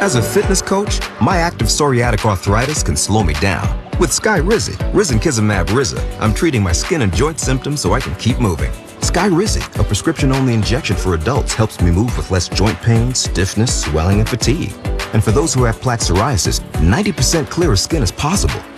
As a fitness coach, my active psoriatic arthritis can slow me down. With Skyrizi, risankizumab Riza, I'm treating my skin and joint symptoms so I can keep moving. Skyrizi, a prescription-only injection for adults, helps me move with less joint pain, stiffness, swelling, and fatigue. And for those who have plaque psoriasis, 90% clearer skin is possible.